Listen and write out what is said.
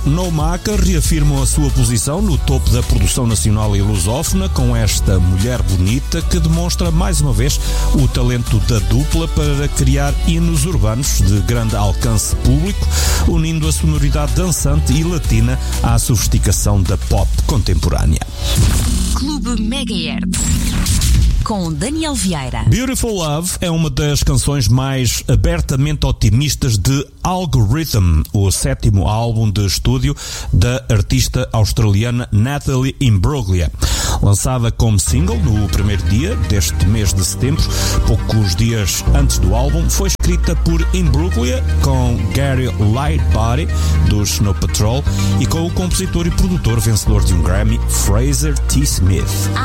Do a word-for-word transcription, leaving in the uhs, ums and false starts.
No Maca reafirmam a sua posição no topo da produção nacional e lusófona com esta mulher bonita que demonstra mais uma vez o talento da dupla para criar hinos urbanos de grande alcance público, unindo a sonoridade dançante e latina à sofisticação da pop contemporânea. Clube Megahertz com Daniel Vieira. Beautiful Love é uma das canções mais abertamente otimistas de Algorithm, o sétimo álbum de estúdio da artista australiana Natalie Imbruglia. Lançada como single no primeiro dia deste mês de setembro, poucos dias antes do álbum, foi escrita por Imbruglia com Gary Lightbody dos Snow Patrol e com o compositor e produtor vencedor de um Grammy, Fraser T. Smith.